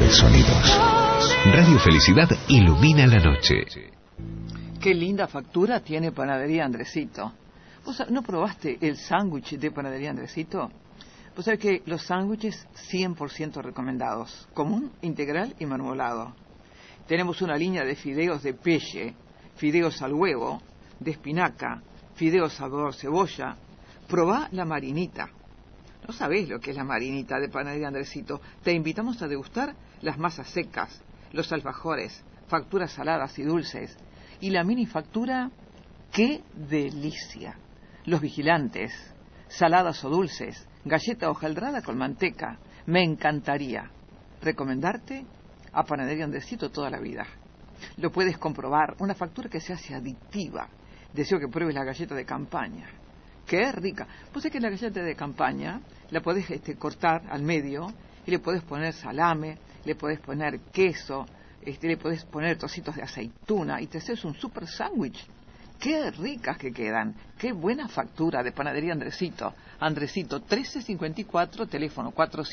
de sonidos. Radio Felicidad ilumina la noche. Qué linda factura tiene Panadería Andresito. ¿Vos no probaste el sándwich de Panadería Andresito? Vos sabés que los sándwiches 100% recomendados, común, integral y marmolado. Tenemos una línea de fideos de pelle, fideos al huevo, de espinaca, fideos sabor cebolla. Probá la marinita. No sabés lo que es la marinita de Panadería Andresito. Te invitamos a degustar las masas secas, los alfajores, facturas saladas y dulces. Y la mini factura, ¡qué delicia! Los vigilantes, saladas o dulces, galleta hojaldrada con manteca. Me encantaría recomendarte a Panadería Andresito toda la vida. Lo puedes comprobar, una factura que se hace adictiva. Deseo que pruebes la galleta de campaña. ¡Qué rica! Vos sabés que la galleta de campaña la podés cortar al medio y le podés poner salame, le podés poner queso, le podés poner trocitos de aceituna y te haces un super sándwich. ¡Qué ricas que quedan! ¡Qué buena factura de Panadería Andresito! Andresito 1354, teléfono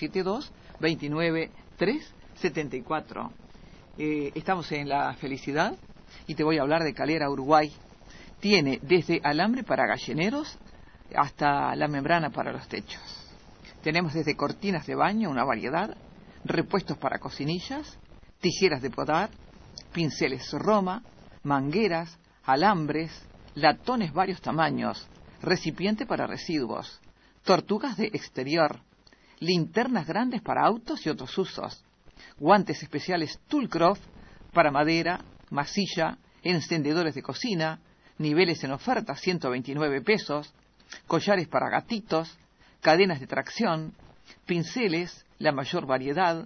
472-29-374. Estamos en La Felicidad y te voy a hablar de Calera Uruguay. Tiene desde alambre para gallineros hasta la membrana para los techos. Tenemos desde cortinas de baño una variedad, repuestos para cocinillas, tijeras de podar, pinceles Roma, mangueras, alambres, latones varios tamaños, recipiente para residuos, tortugas de exterior, linternas grandes para autos y otros usos, guantes especiales Toolcraft para madera, masilla, encendedores de cocina, niveles en oferta 129 pesos, collares para gatitos, cadenas de tracción, pinceles, la mayor variedad.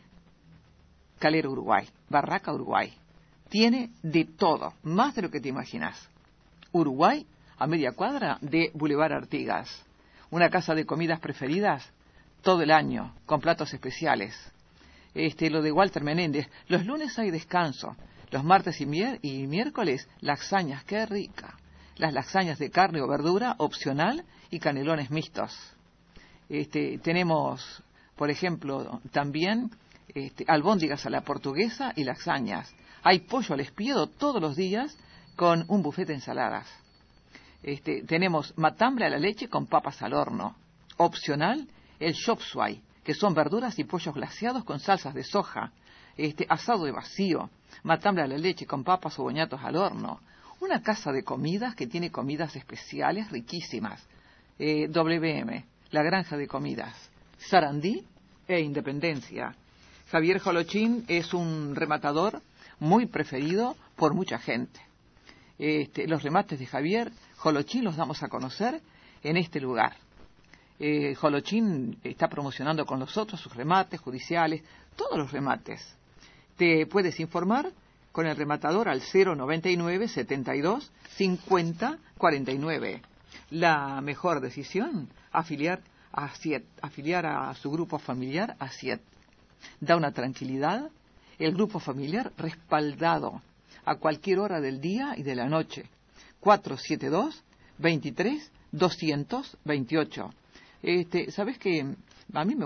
Calera Uruguay, Barraca Uruguay. Tiene de todo, más de lo que te imaginas. Uruguay, a media cuadra de Boulevard Artigas. Una casa de comidas preferidas todo el año, con platos especiales. Lo de Walter Menéndez. Los lunes hay descanso. Los martes y miércoles, lasañas, qué rica. Las lasañas de carne o verdura, opcional, y canelones mixtos. Tenemos, por ejemplo, también albóndigas a la portuguesa y lasañas. Hay pollo al espiedo todos los días con un buffet de ensaladas. Tenemos matambre a la leche con papas al horno. Opcional, el chop suey, que son verduras y pollos glaseados con salsas de soja. Asado de vacío, matambre a la leche con papas o boñatos al horno. Una casa de comidas que tiene comidas especiales riquísimas. WM, la granja de comidas. Sarandí e Independencia. Javier Jolochín es un rematador muy preferido por mucha gente. Los remates de Javier Jolochín los damos a conocer en este lugar. Jolochín está promocionando con nosotros sus remates judiciales, todos los remates. Te puedes informar con el rematador al 099 72 50 49. La mejor decisión, afiliar a su grupo familiar a SIET. Da una tranquilidad, el grupo familiar respaldado a cualquier hora del día y de la noche. 472 23 228. ¿Sabes qué? A mí me